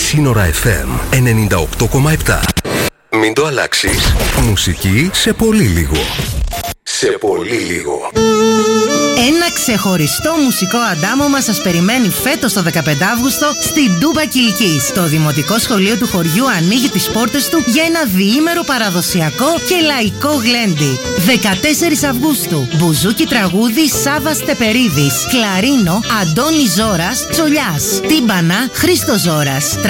Σύνορα FM 98,7. Μην το αλλάξεις. Μουσική σε πολύ λίγο. Σε πολύ λίγο. Ένα ξεχωριστό μουσικό αντάμωμα σας περιμένει φέτος το 15 Αύγουστο στην Τούμπα Κιλκής. Το Δημοτικό Σχολείο του χωριού ανοίγει τις πόρτες του για ένα διήμερο παραδοσιακό και λαϊκό γλέντι. 14 Αυγούστου. Μπουζούκι τραγούδι Σάββας Τεπερίδης. Κλαρίνο Αντώνης Ζώρας Τσολιάς. Τύμπανα Χρήστος Ζώρας.